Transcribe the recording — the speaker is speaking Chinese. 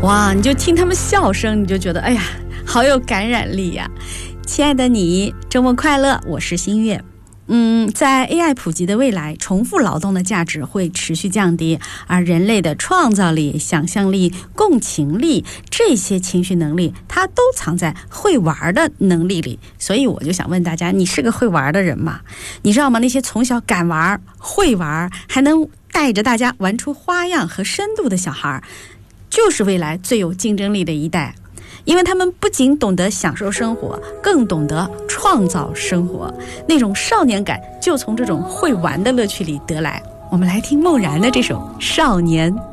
哇，你就听他们笑声，你就觉得哎呀，好有感染力呀。亲爱的你，周末快乐，我是新月。在 AI 普及的未来，重复劳动的价值会持续降低，而人类的创造力、想象力、共情力这些情绪能力，它都藏在会玩的能力里。所以我就想问大家，你是个会玩的人吗？你知道吗？那些从小敢玩、会玩，还能带着大家玩出花样和深度的小孩，就是未来最有竞争力的一代。因为他们不仅懂得享受生活，更懂得创造生活，那种少年感就从这种会玩的乐趣里得来。我们来听梦然的这首《少年》。